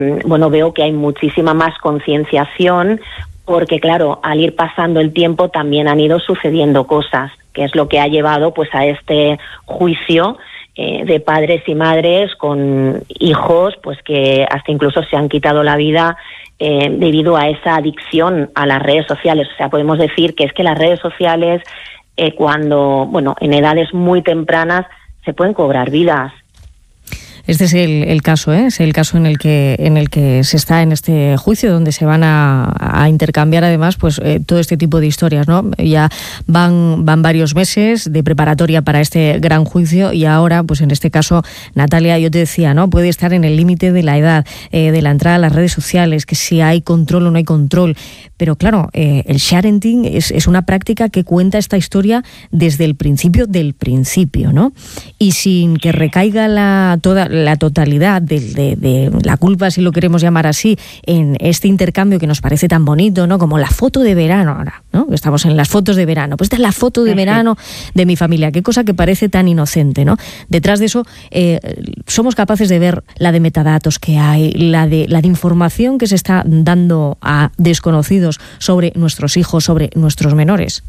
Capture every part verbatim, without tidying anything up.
bueno, veo que hay muchísima más concienciación, porque claro, al ir pasando el tiempo también han ido sucediendo cosas, que es lo que ha llevado pues a este juicio eh, de padres y madres con hijos pues que hasta incluso se han quitado la vida eh, debido a esa adicción a las redes sociales. O sea, podemos decir que es que las redes sociales eh, cuando, bueno, en edades muy tempranas se pueden cobrar vidas. Este es el, el caso, ¿eh? Es el caso en el que en el que se está en este juicio, donde se van a, a intercambiar además pues eh, todo este tipo de historias, ¿no? Ya van van varios meses de preparatoria para este gran juicio y ahora, pues en este caso, Natalia, yo te decía, ¿no? Puede estar en el límite de la edad, eh, de la entrada a las redes sociales, que si hay control o no hay control. Pero claro, eh, el sharenting es, es una práctica que cuenta esta historia desde el principio del principio, ¿no? Y sin que recaiga la toda la totalidad de, de, de la culpa, si lo queremos llamar así, en este intercambio que nos parece tan bonito, ¿no? Como la foto de verano ahora, ¿no? Estamos en las fotos de verano. Pues esta es la foto de verano de mi familia. Qué cosa que parece tan inocente, ¿no? Detrás de eso eh, somos capaces de ver la de metadatos que hay, la de, la de información que se está dando a desconocidos sobre nuestros hijos, sobre nuestros menores.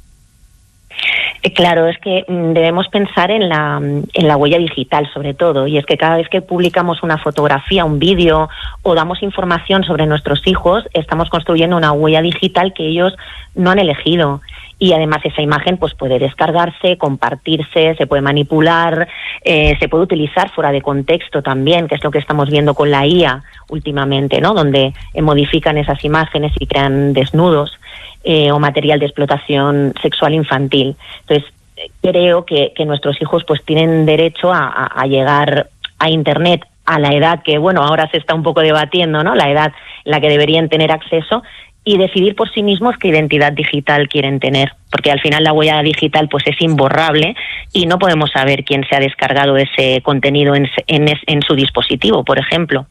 Claro, es que debemos pensar en la, en la huella digital sobre todo, y es que cada vez que publicamos una fotografía, un vídeo o damos información sobre nuestros hijos, estamos construyendo una huella digital que ellos no han elegido. Y además esa imagen pues puede descargarse, compartirse, se puede manipular, eh, se puede utilizar fuera de contexto también, que es lo que estamos viendo con la I A últimamente, ¿no? Donde eh, modifican esas imágenes y crean desnudos eh, o material de explotación sexual infantil. Entonces creo que, que nuestros hijos pues tienen derecho a, a, a llegar a Internet a la edad que, bueno, ahora se está un poco debatiendo, ¿no? La edad en la que deberían tener acceso, y decidir por sí mismos qué identidad digital quieren tener, porque al final la huella digital pues es imborrable y no podemos saber quién se ha descargado ese contenido en, en, en su dispositivo, por ejemplo.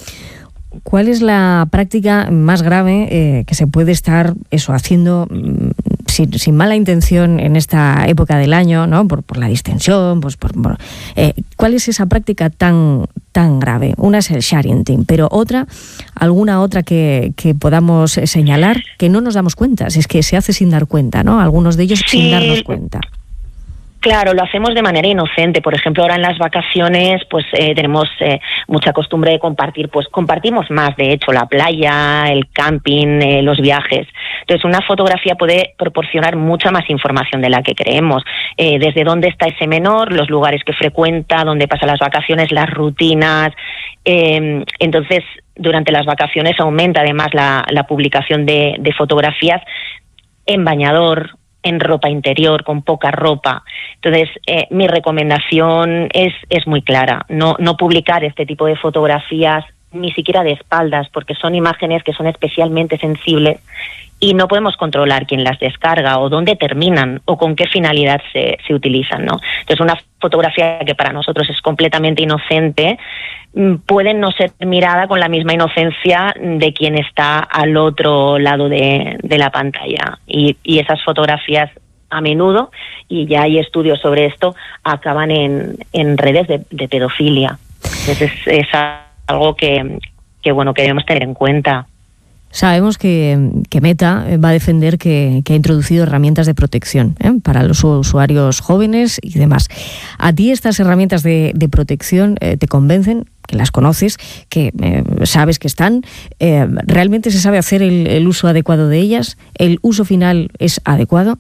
¿Cuál es la práctica más grave eh, que se puede estar eso haciendo sin, sin mala intención en esta época del año, ¿no? Por, por la distensión, pues por, por eh, ¿cuál es esa práctica tan tan grave? Una es el sharenting, pero otra, alguna otra que, que podamos señalar que no nos damos cuenta, si es que se hace sin dar cuenta, ¿no? Algunos de ellos sí, sin darnos cuenta. Claro, lo hacemos de manera inocente. Por ejemplo, ahora en las vacaciones pues eh, tenemos eh, mucha costumbre de compartir, pues compartimos más, de hecho, la playa, el camping, eh, los viajes. Entonces, una fotografía puede proporcionar mucha más información de la que creemos. Eh, desde dónde está ese menor, los lugares que frecuenta, dónde pasa las vacaciones, las rutinas. Eh, entonces, durante las vacaciones aumenta además la, la publicación de, de fotografías en bañador, en ropa interior, con poca ropa. Entonces, eh, mi recomendación es, es muy clara. No, no publicar este tipo de fotografías ni siquiera de espaldas, porque son imágenes que son especialmente sensibles y no podemos controlar quién las descarga o dónde terminan o con qué finalidad se, se utilizan, ¿no? Entonces, una fotografía que para nosotros es completamente inocente puede no ser mirada con la misma inocencia de quien está al otro lado de, de la pantalla. Y, y esas fotografías a menudo, y ya hay estudios sobre esto, acaban en, en redes de, de pedofilia. Entonces es, es algo que, que, bueno, que debemos tener en cuenta. Sabemos que, que Meta va a defender que, que ha introducido herramientas de protección ¿eh? para los usuarios jóvenes y demás. ¿A ti estas herramientas de, de protección eh, te convencen? Que las conoces, que eh, sabes que están. Eh, ¿Realmente se sabe hacer el, el uso adecuado de ellas? ¿El uso final es adecuado?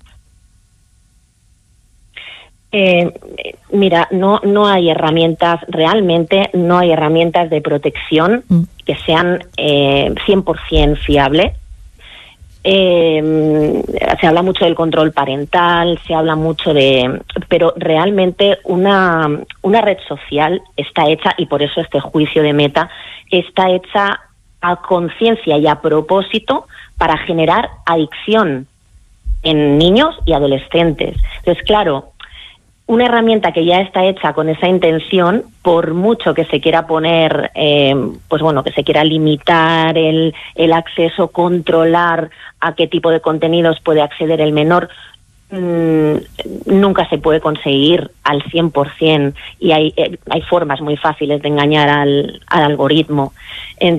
Eh, mira, no, no hay herramientas, realmente no hay herramientas de protección mm. que sean eh, cien por ciento fiables. Eh, se habla mucho del control parental, se habla mucho de... Pero realmente una, una red social está hecha, y por eso este juicio de Meta, está hecha a conciencia y a propósito para generar adicción en niños y adolescentes. Entonces, claro, una herramienta que ya está hecha con esa intención, por mucho que se quiera poner, eh, pues bueno, que se quiera limitar el, el acceso, controlar a qué tipo de contenidos puede acceder el menor, mmm, nunca se puede conseguir al cien por ciento, y hay, eh, hay formas muy fáciles de engañar al, al algoritmo. Entonces,